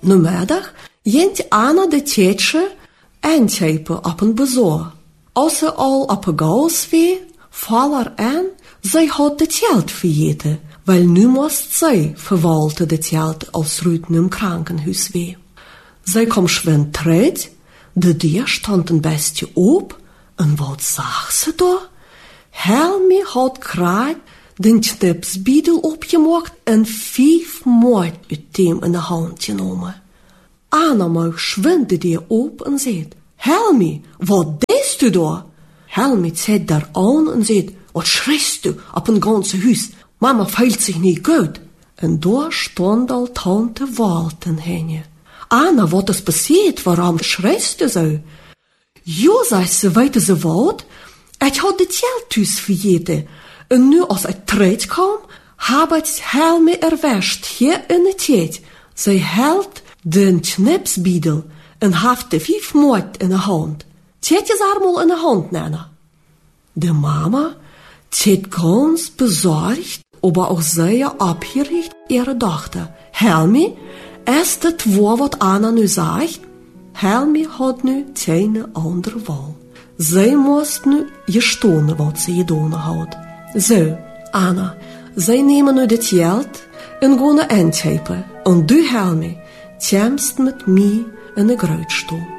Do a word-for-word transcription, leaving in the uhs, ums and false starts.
Namiddag jent Anna de tijdje eindtypen op een bezoek. Als ze al op een goos weer, val er aan, zij had de telt vergeten, wel nu moest zij verwalten de telt als Ruud in een krankenhuis weer. Zij kwam schwend terug, de deur stond een beetje op, en wat zag ze daar? Helmi had kraai den knipsbiedel opgemaakt en vijf moord uit hem in de hand genomen. Anna maakt schwend de deur op en zegt, Helmi, wat deed u daar? Helmi zet daar aan en zegt, wat schreeuwt u op een ganse huis? Mama voelt zich niet goed. En daar stond al tante Walten heen. Anna, wat is passiert? Waarom schreeuwt u zo? Jo, zei ze, weten ze wat? Ik had de telt thuis vergeten. En nu als ik terug kwam, heb ik Helmi erwischt hier in de tijd. Zij hield de knipsbiedel en heeft de vijf moord in de hand. Zet je ze allemaal in de hand, Nana. De mama zit ganz bezorgd, aber auch sehr abgericht ihre Tochter. Helmi, is het waar wat Anna nu zegt? Helmi had nu geen andere wahl. Zij moest nu gestonen wat ze gedaan had. Zo, Anna, zij nemen nu dit geld en gaan naar Eindhoven. En du, Helmi, komst met mij in de gruitstoel.